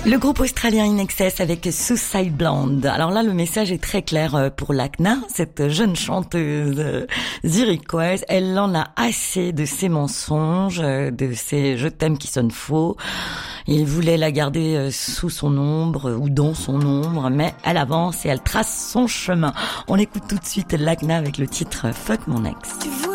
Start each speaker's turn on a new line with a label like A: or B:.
A: Le groupe australien In Excess avec Suicide Blonde. Alors là, le message est très clair pour Lakna, cette jeune chanteuse zurichoise. Elle en a assez de ses mensonges, de ses je t'aime qui sonnent faux. Il voulait la garder sous son ombre ou dans son ombre, mais elle avance et elle trace son chemin. On écoute tout de suite Lakna avec le titre Fuck mon ex.